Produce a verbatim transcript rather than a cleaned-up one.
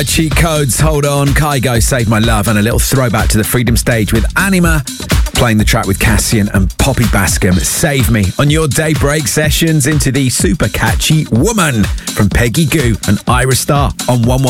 Cheat Codes, Hold On, Kygo, Save My Love, and a little throwback to the Freedom Stage with Anima, playing the track with Cassian and Poppy Bascom, Save Me, on your daybreak sessions into the super catchy Woman from Peggy Gou and Ira Star on one one.